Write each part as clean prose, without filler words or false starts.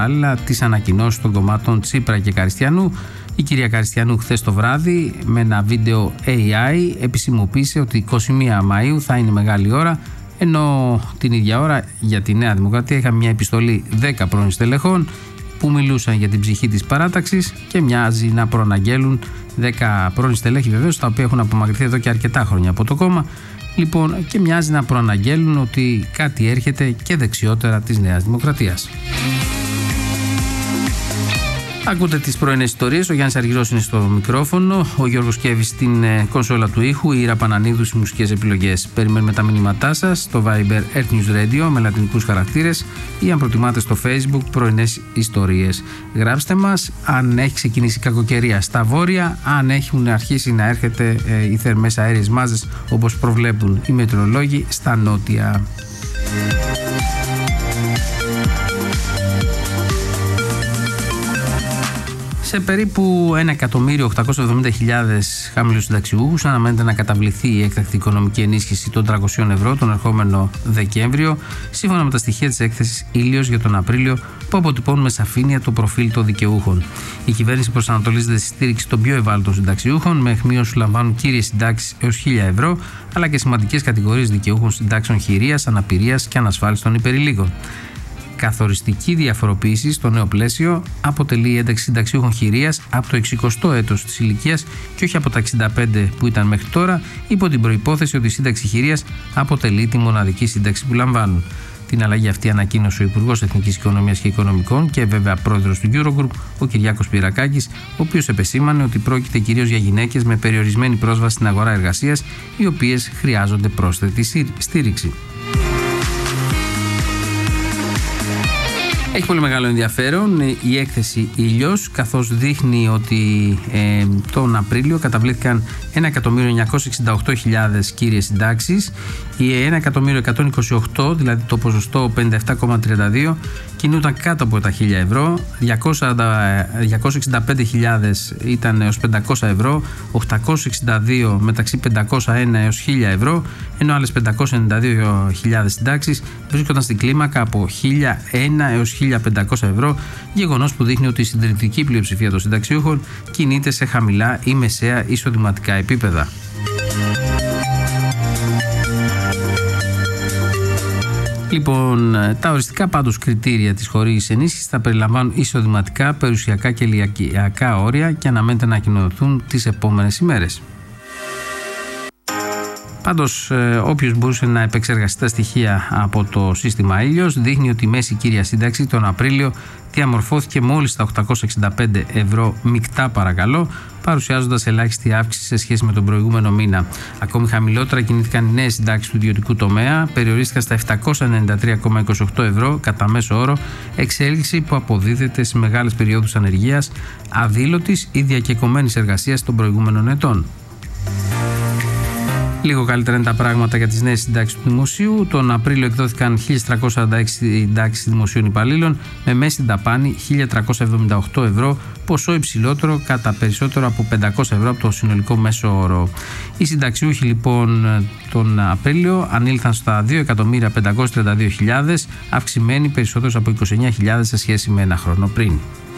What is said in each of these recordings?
άλλα τις ανακοινώσεις των κομμάτων Τσίπρα και Καριστιανού. Η κυρία Καριστιανού χθες το βράδυ με ένα βίντεο AI επισημοποίησε ότι 21 Μαΐου θα είναι μεγάλη ώρα, ενώ την ίδια ώρα για τη Νέα Δημοκρατία είχαμε μια επιστολή 10 πρώην στελεχών που μιλούσαν για την ψυχή της παράταξης και μοιάζει να προαναγγέλουν 10 πρώην στελέχη βεβαίως, τα οποία έχουν απομακρυνθεί εδώ και αρκετά χρόνια από το κόμμα. Λοιπόν, και μοιάζει να προαναγγέλουν ότι κάτι έρχεται και δεξιότερα της Νέας Δημοκρατίας. Ακούτε τις πρωινές ιστορίες. Ο Γιάννης Αργυρός είναι στο μικρόφωνο, ο Γιώργος Κέβης στην κονσόλα του ήχου, η Ήρα Πανανίδου στις μουσικές επιλογές. Περιμένουμε τα μηνύματά σας στο Viber Earth News Radio με λατινικούς χαρακτήρες ή αν προτιμάτε στο Facebook πρωινές ιστορίες. Γράψτε μας αν έχει ξεκινήσει κακοκαιρία στα βόρεια, αν έχουν αρχίσει να έρχεται οι θερμές αέριες μάζες όπως προβλέπουν οι μετεωρολόγοι στα νότια. Σε περίπου 1.870.000 χαμηλούς συνταξιούχους αναμένεται να καταβληθεί η έκτακτη οικονομική ενίσχυση των 300 ευρώ τον ερχόμενο Δεκέμβριο, σύμφωνα με τα στοιχεία της έκθεσης Ήλιος για τον Απρίλιο, που αποτυπώνουν με σαφήνεια το προφίλ των δικαιούχων. Η κυβέρνηση προσανατολίζεται στη στήριξη των πιο ευάλωτων συνταξιούχων, με αιχμίωση που λαμβάνουν κύριες συντάξεις έως 1.000 ευρώ, αλλά και σημαντικές κατηγορίες δικαιούχων συντάξεων χειρίας, αναπηρίας και ανασφάλιστων υπερηλίκων. Καθοριστική διαφοροποίηση στο νέο πλαίσιο αποτελεί η ένταξη συνταξιούχων χειρίας από το 60ο έτος της ηλικίας και όχι από τα 65 που ήταν μέχρι τώρα, υπό την προϋπόθεση ότι η σύνταξη χειρίας αποτελεί τη μοναδική σύνταξη που λαμβάνουν. Την αλλαγή αυτή ανακοίνωσε ο Υπουργός Εθνικής Οικονομίας και Οικονομικών και βέβαια πρόεδρος του Eurogroup, ο Κυριάκος Πυρακάκης, ο οποίος επεσήμανε ότι πρόκειται κυρίως για γυναίκες με περιορισμένη πρόσβαση στην αγορά εργασίας, οι οποίες χρειάζονται πρόσθετη στήριξη. Έχει πολύ μεγάλο ενδιαφέρον η έκθεση Ήλιος, καθώς δείχνει ότι τον Απρίλιο καταβλήθηκαν 1.968.000 κύριες συντάξεις, οι 1.128.000, δηλαδή το ποσοστό 57,32, κινούνταν κάτω από τα 1.000 ευρώ, 265.000 ήταν έως 500 ευρώ, 862 μεταξύ 501 έως 1.000 ευρώ, ενώ άλλες 592.000 συντάξεις βρίσκονταν στην κλίμακα από 1.001 έως 1.500 ευρώ, γεγονός που δείχνει ότι η συντηρητική πλειοψηφία των συνταξιούχων κινείται σε χαμηλά ή μεσαία εισοδηματικά επίπεδα. Λοιπόν, τα οριστικά πάντως κριτήρια της χορήγησης ενίσχυσης θα περιλαμβάνουν εισοδηματικά, περιουσιακά και ηλικιακά όρια και αναμένεται να ανακοινωθούν τις επόμενες ημέρες. Πάντως, όποιος μπορούσε να επεξεργαστεί τα στοιχεία από το σύστημα Ήλιος, δείχνει ότι η μέση κύρια σύνταξη τον Απρίλιο διαμορφώθηκε μόλις στα 865 ευρώ μεικτά, παρακαλώ, παρουσιάζοντας ελάχιστη αύξηση σε σχέση με τον προηγούμενο μήνα. Ακόμη χαμηλότερα κινήθηκαν οι νέες συντάξεις του ιδιωτικού τομέα, περιορίστηκαν στα 793,28 ευρώ κατά μέσο όρο, εξέλιξη που αποδίδεται σε μεγάλες περιόδους ανεργίας, αδήλωτης ή διακεκομένης εργασίας των προηγούμενων ετών. Λίγο καλύτερα είναι τα πράγματα για τις νέες συντάξεις του Δημοσίου. Τον Απρίλιο εκδόθηκαν 1.346 συντάξεις δημοσίων υπαλλήλων με μέση δαπάνη 1.378 ευρώ, ποσό υψηλότερο κατά περισσότερο από 500 ευρώ από το συνολικό μέσο όρο. Οι συνταξιούχοι λοιπόν τον Απρίλιο ανήλθαν στα 2.532.000, αυξημένοι περισσότερος από 29.000 σε σχέση με ένα χρόνο πριν.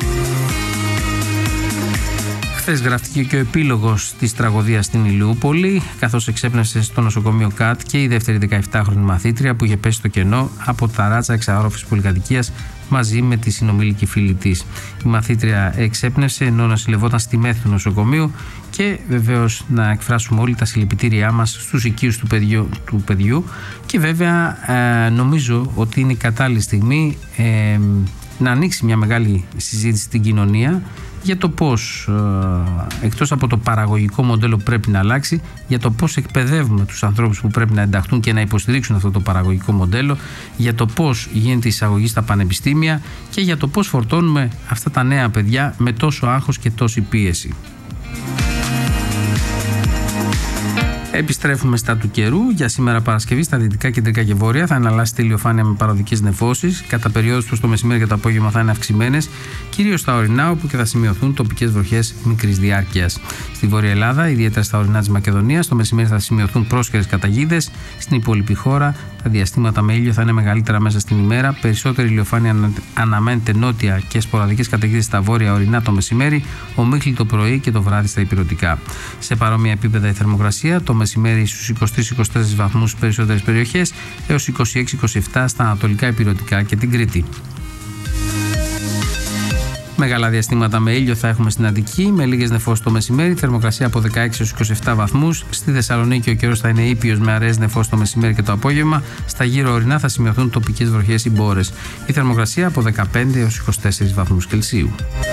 Χθες γραφτηκε και ο επίλογος της τραγωδίας στην Ηλιούπολη, καθώς εξέπνευσε στο νοσοκομείο ΚΑΤ και η δεύτερη 17χρονη μαθήτρια που είχε πέσει στο κενό από τα ράτσα εξαόροφης πολυκατοικίας μαζί με τη συνομήλικη φίλη της. Η μαθήτρια εξέπνευσε ενώ νοσηλευόταν στη μέθη του νοσοκομείου και βεβαίως να εκφράσουμε όλοι τα συλληπιτήριά μας στους οικείους του παιδιού και βέβαια νομίζω ότι είναι η κατάλληλη στιγμή να ανοίξει μια μεγάλη συζήτηση στην κοινωνία για το πώς, εκτός από το παραγωγικό μοντέλο που πρέπει να αλλάξει, για το πώς εκπαιδεύουμε τους ανθρώπους που πρέπει να ενταχθούν και να υποστηρίξουν αυτό το παραγωγικό μοντέλο, για το πώς γίνεται η εισαγωγή στα πανεπιστήμια και για το πώς φορτώνουμε αυτά τα νέα παιδιά με τόσο άγχος και τόση πίεση. Επιστρέφουμε στα του καιρού. Για σήμερα Παρασκευή στα δυτικά, κεντρικά και βόρεια θα εναλλάσσει τη ηλιοφάνεια με παροδικές νεφώσεις. Κατά περιόδους προς το μεσημέρι και το απόγευμα θα είναι αυξημένες, κυρίως στα ορεινά, όπου και θα σημειωθούν τοπικές βροχές μικρής διάρκειας. Στη Βόρεια Ελλάδα, ιδιαίτερα στα ορεινά της Μακεδονίας, το μεσημέρι θα σημειωθούν πρόσχερες καταιγίδες. Στην υπόλοιπη χώρα, τα διαστήματα με ήλιο θα είναι μεγαλύτερα μέσα στην ημέρα. Περισσότερη ηλιοφάνεια αναμένεται νότια και σποραδικές καταιγίδες στα βόρεια ορεινά το μεσημέρι, ομίχλη το πρωί και το βράδυ στα ηπειρωτικά. Σε παρόμοια επίπεδα η θερμοκρασία, το μεσημέρι στους 23-24 βαθμούς στις περισσότερες περιοχές, έως 26-27 στα ανατολικά ηπειρωτικά και την Κρήτη. Μεγάλα διαστήματα με ήλιο θα έχουμε στην Αττική, με λίγες νεφώσεις το μεσημέρι, θερμοκρασία από 16-27 βαθμούς. Στη Θεσσαλονίκη ο καιρός θα είναι ήπιος με αραιές νεφώσεις το μεσημέρι και το απόγευμα. Στα γύρω ορεινά θα σημειωθούν τοπικές βροχές ή μπόρες. Η θερμοκρασία από 15-24 βαθμούς Κελσίου.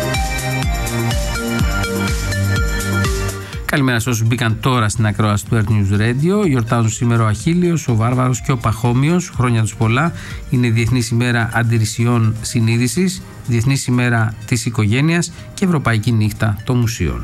Καλημέρα σε όσους μπήκαν τώρα στην ακρόαση του Earth News Radio. Γιορτάζουν σήμερα ο Αχίλιος, ο Βάρβαρος και ο Παχώμιος. Χρόνια τους πολλά. Είναι η Διεθνής ημέρα Αντιρρησιών Συνείδησης, Διεθνής ημέρα της Οικογένειας και Ευρωπαϊκή Νύχτα των Μουσείων.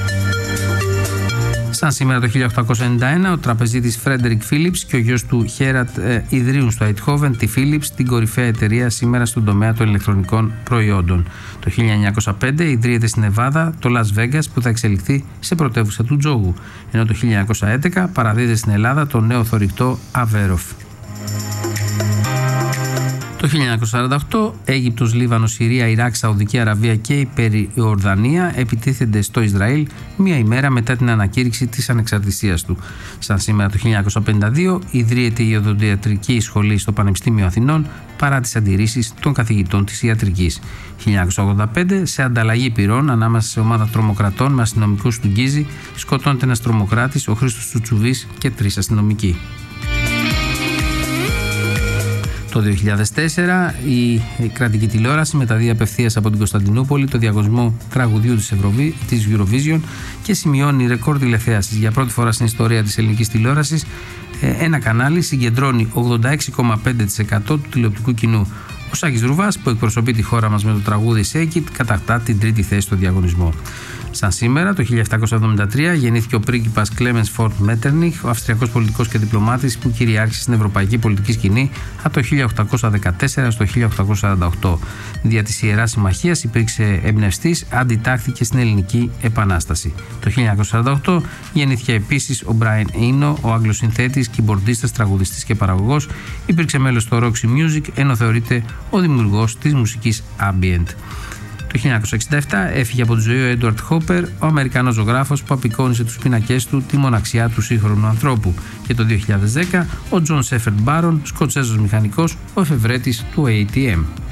Σαν σήμερα το 1891, ο τραπεζίτης Φρέντερικ Φίλιπς και ο γιος του Χέρατ ιδρύουν στο Αιτχόβεν τη Φίλιπς, την κορυφαία εταιρεία σήμερα στον τομέα των ηλεκτρονικών προϊόντων. Το 1905 ιδρύεται στην Νεβάδα το Las Vegas, που θα εξελιχθεί σε πρωτεύουσα του τζόγου, ενώ το 1911 παραδίδεται στην Ελλάδα το νέο θωρηκτό Αβέροφ. Το 1948, Αίγυπτος, Λίβανος, Συρία, Ιράκ, Σαουδική Αραβία και η Ιορδανία επιτίθενται στο Ισραήλ μία ημέρα μετά την ανακήρυξη της ανεξαρτησίας του. Σαν σήμερα το 1952 ιδρύεται η Οδοντιατρική Σχολή στο Πανεπιστήμιο Αθηνών παρά τις αντιρρήσεις των καθηγητών της ιατρικής. 1985, σε ανταλλαγή πυρών ανάμεσα σε ομάδα τρομοκρατών με αστυνομικούς του Γκίζη, σκοτώνεται ένας τρομοκράτης, ο Χρήστος Τσουτσουβής, και 3 αστυνομικοί. Το 2004 η κρατική τηλεόραση μεταδίδει απευθείας από την Κωνσταντινούπολη το διαγωνισμό τραγουδιού της Eurovision και σημειώνει ρεκόρ τηλεθέασης. Για πρώτη φορά στην ιστορία της ελληνικής τηλεόρασης, ένα κανάλι συγκεντρώνει 86,5% του τηλεοπτικού κοινού. Ο Σάκης Ρουβάς, που εκπροσωπεί τη χώρα μας με το τραγούδι Shake It, κατακτά την τρίτη θέση στο διαγωνισμό. Σαν σήμερα, το 1773, γεννήθηκε ο πρίγκιπας Κλέμενς Φόρτ Μέττερνιχ, ο αυστριακός πολιτικός και διπλωμάτης που κυριάρχησε στην ευρωπαϊκή πολιτική σκηνή από το 1814 στο 1848. Δια της Ιεράς Συμμαχίας υπήρξε εμπνευστής, αντιτάχθηκε στην Ελληνική Επανάσταση. Το 1948 γεννήθηκε επίσης ο Μπράιν Ίνο, ο Άγγλος συνθέτης, κιμπορντίστας, τραγουδιστής και παραγωγός. Υπήρξε μέλος στο Roxy Music, ενώ θεωρείται ο δημιουργός της μουσικής Ambient. Το 1967 έφυγε από τη ζωή ο Έντουαρτ Χόπερ, ο Αμερικανός ζωγράφος που απεικόνισε τους πίνακές του τη μοναξιά του σύγχρονου ανθρώπου. Και το 2010 ο Τζον Σέφερντ Μπάρον, Σκοτσέζος μηχανικός, ο εφευρέτης του ATM.